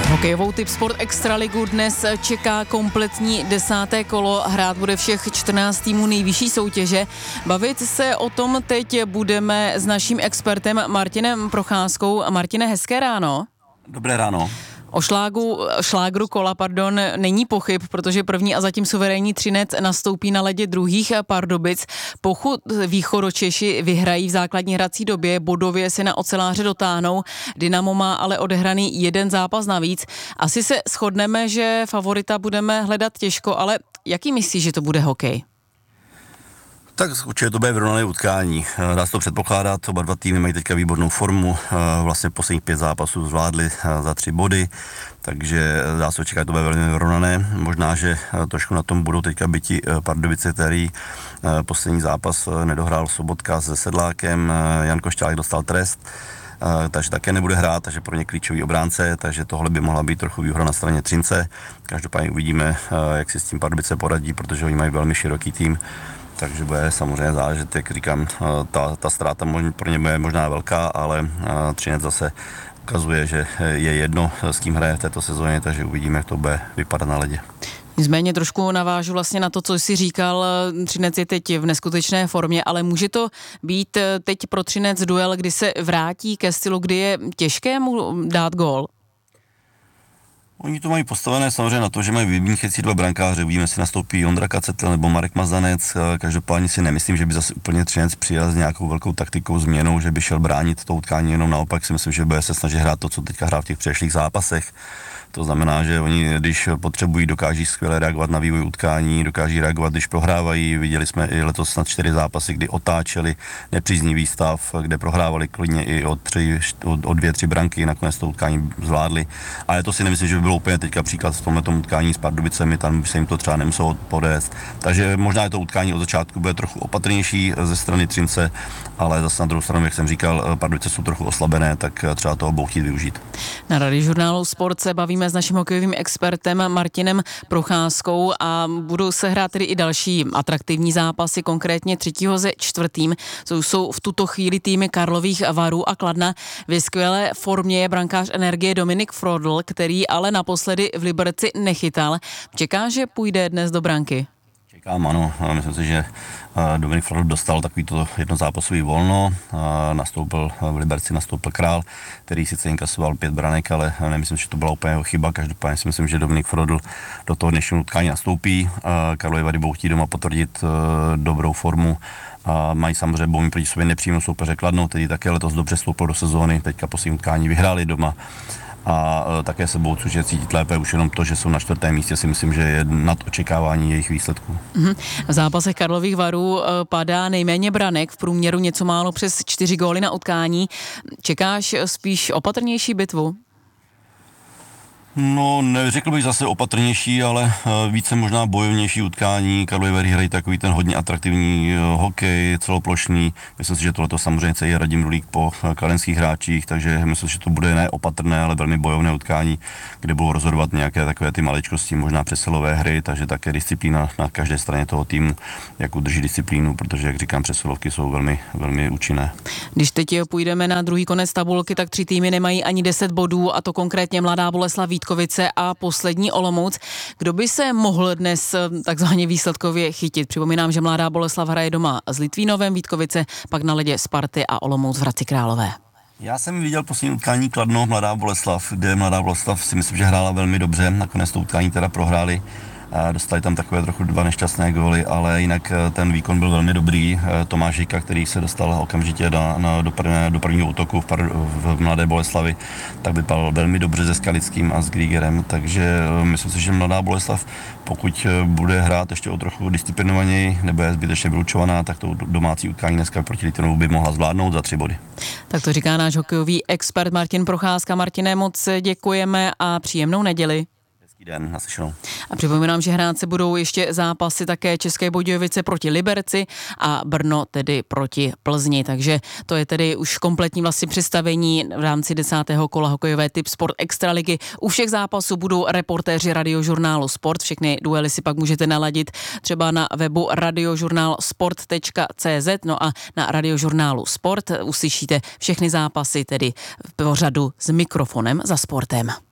Hokejovou Tipsport Extraligu dnes čeká kompletní 10. kolo. Hrát bude všech 14 týmů nejvyšší soutěže. Bavit se o tom teď budeme s naším expertem Martinem Procházkou. Martine, hezké ráno. Dobré ráno. O šlágru kola, není pochyb, protože první a zatím suverénní Třinec nastoupí na ledě druhých Pardubic. Pokud Východočeši vyhrají v základní hrací době, bodově se na oceláře dotáhnou. Dynamo má ale odehraný jeden zápas navíc. Asi se shodneme, že favorita budeme hledat těžko, ale jaký myslíš, že to bude hokej? Tak určitě to bude vyrovnané utkání. Dá se to předpokládat, oba dva týmy mají teďka výbornou formu, vlastně posledních 5 zápasů zvládli za 3 body, takže dá se očekávat, to bude velmi vyrovnané. Možná, že trošku na tom budou teďka byti Pardubice, který poslední zápas nedohrál Sobotka se Sedlákem, Jan Košťálek dostal trest, takže také nebude hrát, takže pro ně klíčový obránce, takže tohle by mohla být trochu výhoda na straně Třince. Každopádně uvidíme, jak si s tím Pardubice poradí, protože oni mají velmi široký tým. Takže bude samozřejmě záležet, jak říkám, ta ztráta pro ně bude možná velká, ale Třinec zase ukazuje, že je jedno, s kým hraje v této sezóně, takže uvidíme, jak to bude vypadat na ledě. Nicméně trošku navážu vlastně na to, co jsi říkal, Třinec je teď v neskutečné formě, ale může to být teď pro Třinec duel, kdy se vrátí ke stylu, kdy je těžké mu dát gól? Oni to mají postavené samozřejmě na to, že mají vymíchající 2 brankáře. Uvidíme, jestli nastoupí Ondra Kacetel nebo Marek Mazanec. Každopádně si nemyslím, že by zase úplně Třinec přijel s nějakou velkou taktikou, změnou, že by šel bránit to utkání, jenom naopak si myslím, že bude se snažit hrát to, co teďka hrál v těch předešlých zápasech. To znamená, že oni, když potřebují, dokáží skvěle reagovat na vývoj utkání, dokáží reagovat, když prohrávají. Viděli jsme i letos snad 4 zápasy, kdy otáčeli nepříznivý stav, kde prohrávali klidně i o 2-3 branky, nakonec to utkání zvládli. Ale to si nemyslím, že by bylo úplně teďka příklad v tomto utkání s Pardubicemi, tam by se jim to třeba nemuselo podést. Takže možná je to utkání od začátku bude trochu opatrnější ze strany Třince, ale zase na druhou stranu, jak jsem říkal, Pardubice jsou trochu oslabené, tak třeba toho budou chtít využít. Na Radiožurnálu Sport se bavíme s naším hokejovým expertem Martinem Procházkou a budou se hrát tedy i další atraktivní zápasy, konkrétně 3. se 4. Co jsou v tuto chvíli týmy Karlových Varů a Kladna. Ve skvělé formě je brankář Energie Dominik Frodl, který ale naposledy v Liberci nechytal. Čeká, že půjde dnes do branky? Čekám, ano. Myslím si, že Dominik Frodl dostal takovýto jednozápasový volno. Nastoupil v Liberci, nastoupil Král, který sice inkasoval 5 branek, ale nemyslím, že to byla úplně jeho chyba. Každopádně si myslím, že Dominik Frodl do toho dnešního utkání nastoupí. Karlovy Vary budou chtít doma potvrdit dobrou formu. Mají samozřejmě bojují proti sobě nepříjemnou soupeře Kladno, který také letos dobře vstoupil do sezóny. Teďka poslední utkání vyhráli doma. A také se budou určitě cítit lépe, už jenom to, že jsou na 4. místě, si myslím, že je nad očekávání jejich výsledků. V zápasech Karlových Varů padá nejméně branek, v průměru něco málo přes 4 góly na utkání. Čekáš spíš opatrnější bitvu? No, neřekl bych zase opatrnější, ale více možná bojovnější utkání. Karlovy Vary hrají takový ten hodně atraktivní hokej, celoplošný. Myslím si, že tohleto samozřejmě je Radim Rulík po kladenských hráčích, takže myslím, že to bude ne opatrné, ale velmi bojovné utkání, kde budou rozhodovat nějaké takové ty maličkosti, možná přesilové hry, takže také disciplína na každé straně toho týmu, jak udrží disciplínu, protože, jak říkám, přesilovky jsou velmi, velmi účinné. Když teď půjdeme na druhý konec tabulky, tak 3 týmy nemají ani 10 bodů, a to konkrétně Mladá Boleslav, Vítkovice a poslední Olomouc. Kdo by se mohl dnes takzvaně výsledkově chytit? Připomínám, že Mladá Boleslav hraje doma s Litvínovem, Vítkovice pak na ledě Sparty a Olomouc v Hradci Králové. Já jsem viděl poslední utkání Kladno Mladá Boleslav, kde Mladá Boleslav si myslím, že hrála velmi dobře, nakonec to utkání teda prohráli. Dostali tam takové trochu 2 nešťastné góly, ale jinak ten výkon byl velmi dobrý. Tomáš Hika, který se dostal okamžitě do prvního útoku v Mladé Boleslavi, tak vypadal velmi dobře se Skalickým a s Griegerem, takže myslím si, že Mladá Boleslav, pokud bude hrát ještě o trochu disciplinovaněji, nebo je zbytečně vylučovaná, tak to domácí utkání dneska proti Litvinovu by mohla zvládnout za 3 body. Tak to říká náš hokejový expert Martin Procházka. Martine, moc děkujeme a příjemnou neděli. Den, naslyšenou. A připomínám, že hrát se budou ještě zápasy také České Budějovice proti Liberci a Brno tedy proti Plzni. Takže to je tedy už kompletní vlastně představení v rámci 10. kola hokejové Tipsport Extraligy. U všech zápasů budou reportéři Radiožurnálu Sport. Všechny duely si pak můžete naladit třeba na webu radiožurnálsport.cz, no a na Radiožurnálu Sport uslyšíte všechny zápasy tedy v pořadu s mikrofonem za sportem.